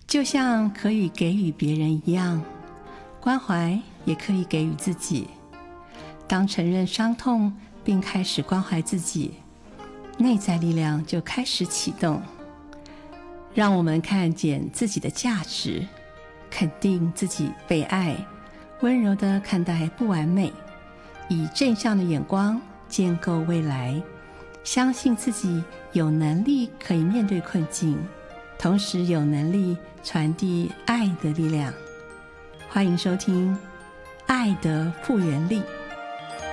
就像可以给予别人一样，关怀也可以给予自己。当承认伤痛并开始关怀自己，内在力量就开始启动，让我们看见自己的价值，肯定自己被爱，温柔地看待不完美，以正向的眼光建构未来，相信自己有能力可以面对困境，同时有能力传递爱的力量。欢迎收听《爱的复原力》。